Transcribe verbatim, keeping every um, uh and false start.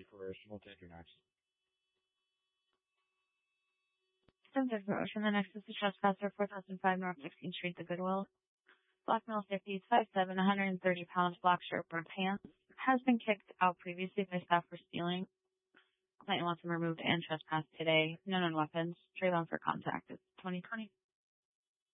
ready for us. We'll take your next. Subject motion. The next is the trespasser, four thousand five North sixteenth Street, the Goodwill. Black male, fifties, five seven, one hundred thirty pounds, black shirt, brown pants. Has been kicked out previously by staff for stealing. Client wants him removed and trespassed today. No known weapons. Trailer for contact. It's twenty twenty.